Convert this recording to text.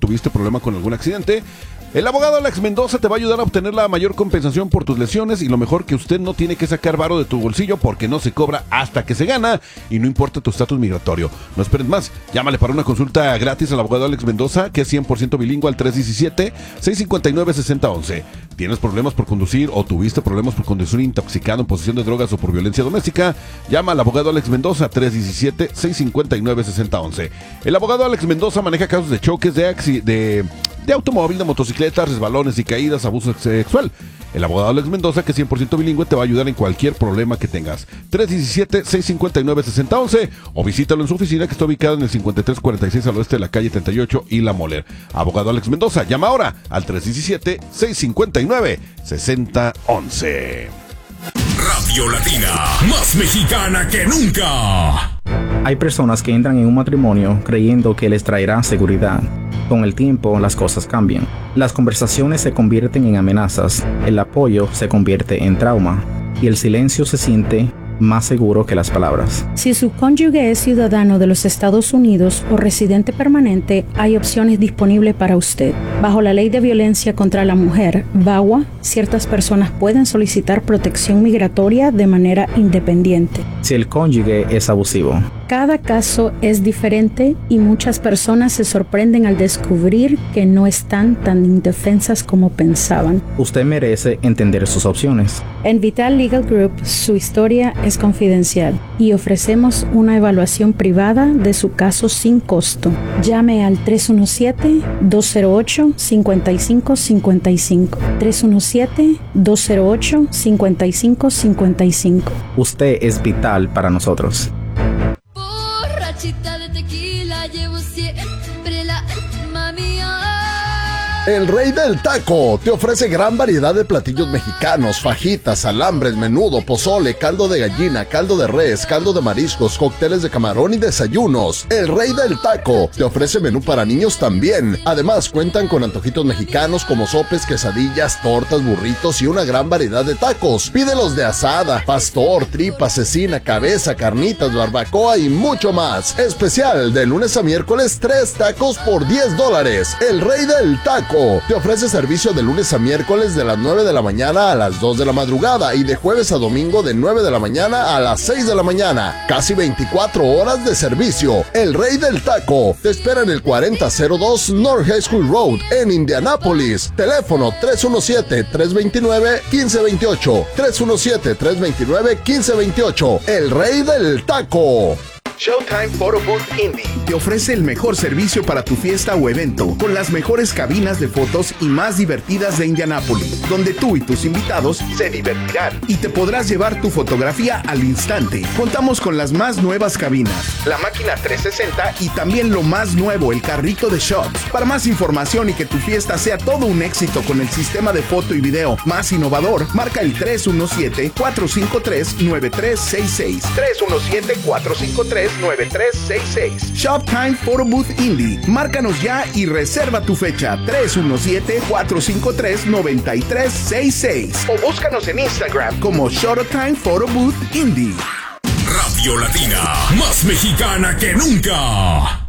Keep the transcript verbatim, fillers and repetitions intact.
tuviste problema con algún accidente, el abogado Alex Mendoza te va a ayudar a obtener la mayor compensación por tus lesiones, y lo mejor, que usted no tiene que sacar varo de tu bolsillo porque no se cobra hasta que se gana, y no importa tu estatus migratorio. No esperes más, llámale para una consulta gratis al abogado Alex Mendoza, que es cien por ciento bilingüe, al tres uno siete, seis cinco nueve, seis cero uno uno. ¿Tienes problemas por conducir o tuviste problemas por conducir intoxicado, en posesión de drogas o por violencia doméstica? Llama al abogado Alex Mendoza, tres uno siete, seis cinco nueve, seis cero uno uno. El abogado Alex Mendoza maneja casos de choques, de, acci- de, de automóvil, de motocicletas, resbalones y caídas, abuso sexual. El abogado Alex Mendoza, que es cien por ciento bilingüe, te va a ayudar en cualquier problema que tengas. tres uno siete, seis cinco nueve, seis cero uno uno, o visítalo en su oficina, que está ubicada en el cincuenta y tres cuarenta y seis al oeste de la calle treinta y ocho y La Moller. Abogado Alex Mendoza, llama ahora al tres uno siete, seis cinco nueve, seis cero uno uno. Radio Latina, más mexicana que nunca. Hay personas que entran en un matrimonio creyendo que les traerá seguridad. Con el tiempo, las cosas cambian. Las conversaciones se convierten en amenazas, el apoyo se convierte en trauma, y el silencio se siente más seguro que las palabras. Si su cónyuge es ciudadano de los Estados Unidos o residente permanente, hay opciones disponibles para usted. Bajo la Ley de Violencia contra la Mujer, VAWA, ciertas personas pueden solicitar protección migratoria de manera independiente. Si el cónyuge es abusivo. Cada caso es diferente y muchas personas se sorprenden al descubrir que no están tan indefensas como pensaban. Usted merece entender sus opciones. En Vital Legal Group, su historia es confidencial y ofrecemos una evaluación privada de su caso sin costo. Llame al tres uno siete, dos cero ocho, cinco cinco cinco cinco. tres uno siete, dos cero ocho, cinco cinco cinco cinco. Usted es vital para nosotros. Borrachita de tequila, llevo siempre la mami. El Rey del Taco te ofrece gran variedad de platillos mexicanos: fajitas, alambres, menudo, pozole, caldo de gallina, caldo de res, caldo de mariscos, cócteles de camarón y desayunos. El Rey del Taco te ofrece menú para niños también. Además, cuentan con antojitos mexicanos como sopes, quesadillas, tortas, burritos y una gran variedad de tacos. Pídelos de asada, pastor, tripa, cecina, cabeza, carnitas, barbacoa y mucho más. Especial de lunes a miércoles, tres tacos por diez dólares. El Rey del Taco te ofrece servicio de lunes a miércoles de las nueve de la mañana a las dos de la madrugada y de jueves a domingo de nueve de la mañana a las seis de la mañana. Casi veinticuatro horas de servicio. El Rey del Taco te espera en el cuarenta cero dos North High School Road en Indianápolis. Teléfono tres uno siete, tres dos nueve, uno cinco dos ocho. tres uno siete, tres dos nueve, uno cinco dos ocho. El Rey del Taco. Showtime Photo Booth Indie te ofrece el mejor servicio para tu fiesta o evento, con las mejores cabinas de fotos y más divertidas de Indianápolis, donde tú y tus invitados se divertirán y te podrás llevar tu fotografía al instante. Contamos con las más nuevas cabinas, la máquina trescientos sesenta y también lo más nuevo, el carrito de shots. Para más información y que tu fiesta sea todo un éxito con el sistema de foto y video más innovador, marca el tres uno siete, cuatro cinco tres, nueve tres seis seis. tres uno siete, cuatro cinco tres, nueve tres seis seis. Shoptime Photo Booth Indie. Márcanos ya y reserva tu fecha. tres uno siete, cuatro cinco tres, nueve tres seis seis. O búscanos en Instagram como Showtime Photo Booth Indie. Radio Latina, más mexicana que nunca.